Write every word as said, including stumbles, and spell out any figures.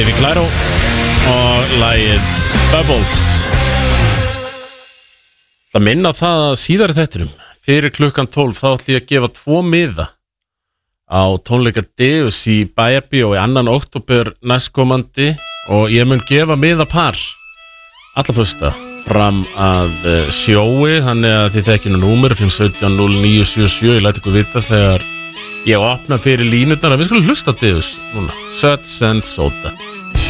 David Claro og lagið Bubbles. Það minna það að síðar í þettinum fyrir klukkan tólf þá ætlum ég að gefa tvo miða á tónleika Deus í Bæjarbíó í annan október næstkomandi og ég mun gefa miða par alla fyrsta fram að sjói, þannig að þið þekkinu númer fimm sautján núll níu sjö sjö, ég læti ykkur vita þegar ég opna fyrir línutnar að við skulum hlusta Deus núna, Suds and Soda.